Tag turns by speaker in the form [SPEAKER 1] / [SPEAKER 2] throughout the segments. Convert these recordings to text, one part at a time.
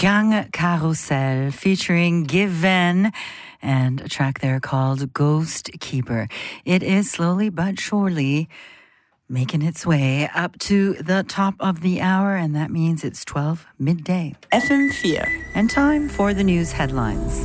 [SPEAKER 1] Young Carousel featuring Given and a track there called Ghost Keeper. It is slowly but surely making its way up to the top of the hour, and that means it's 12 midday.
[SPEAKER 2] FM4.
[SPEAKER 1] And time for the news headlines.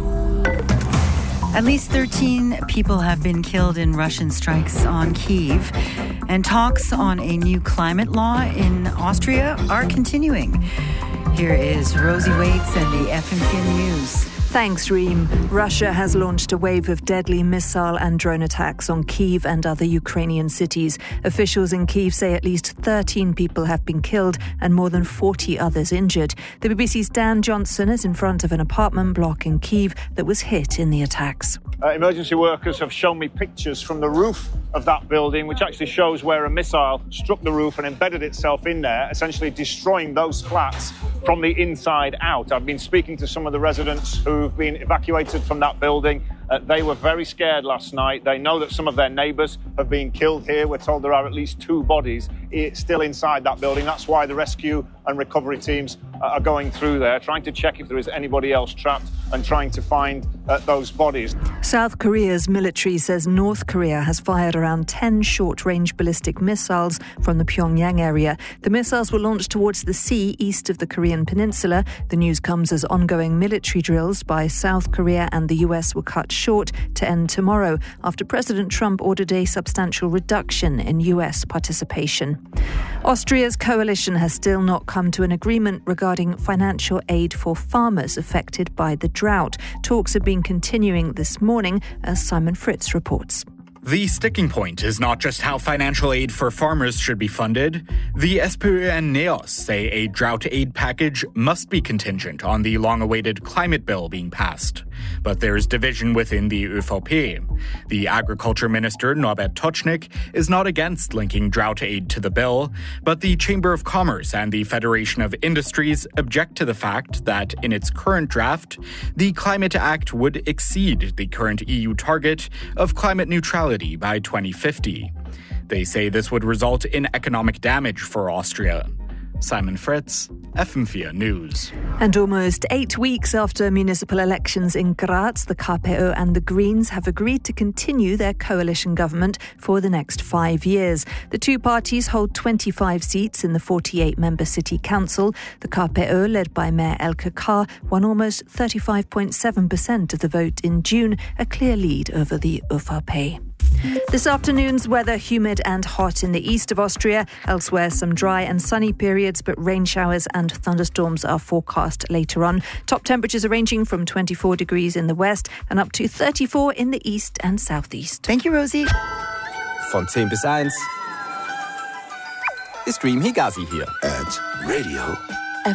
[SPEAKER 1] At least 13 people have been killed in Russian strikes on Kyiv, and talks on a new climate law in Austria are continuing. Here is Rosie Waits and the FM4 News.
[SPEAKER 3] Thanks, Reem. Russia has launched a wave of deadly missile and drone attacks on Kyiv and other Ukrainian cities. Officials in Kyiv say at least 13 people have been killed and more than 40 others injured. The BBC's Dan Johnson is in front of an apartment block in Kyiv that was hit in the attacks.
[SPEAKER 4] Emergency workers have shown me pictures from the roof of that building, which actually shows where a missile struck the roof and embedded itself in there, essentially destroying those flats from the inside out. I've been speaking to some of the residents who've been evacuated from that building. They were very scared last night. They know that some of their neighbours have been killed here. We're told there are at least 2 bodies still inside that building. That's why the rescue and recovery teams are going through there, trying to check if there is anybody else trapped and trying to find those bodies.
[SPEAKER 3] South Korea's military says North Korea has fired around 10 short-range ballistic missiles from the Pyongyang area. The missiles were launched towards the sea east of the Korean peninsula. The news comes as ongoing military drills by South Korea and the US were cut short to end tomorrow after President Trump ordered a substantial reduction in US participation. Austria's coalition has still not come to an agreement regarding financial aid for farmers affected by the drought. Talks have been continuing this morning, as Simon Fritz reports.
[SPEAKER 5] The sticking point is not just how financial aid for farmers should be funded. The SPÖ and NEOS say a drought aid package must be contingent on the long-awaited climate bill being passed. But there is division within the ÖVP. The Agriculture Minister, Norbert Tocznik, is not against linking drought aid to the bill, but the Chamber of Commerce and the Federation of Industries object to the fact that in its current draft, the Climate Act would exceed the current EU target of climate neutrality by 2050. They say this would result in economic damage for Austria. Simon Fritz, FM4 News.
[SPEAKER 3] And almost 8 weeks after municipal elections in Graz, the KPÖ and the Greens have agreed to continue their coalition government for the next 5 years. The two parties hold 25 seats in the 48-member city council. The KPÖ, led by Mayor Elke Kah, won almost 35.7% of the vote in June, a clear lead over the ÖVP. This afternoon's weather humid and hot in the east of Austria. Elsewhere, some dry and sunny periods, but rain showers and thunderstorms are forecast later on. Top temperatures are ranging from 24 degrees in the west and up to 34 in the east and southeast.
[SPEAKER 1] Thank you, Rosie.
[SPEAKER 2] Von 10 bis 1 ist Reem Higazi hier.
[SPEAKER 6] At Radio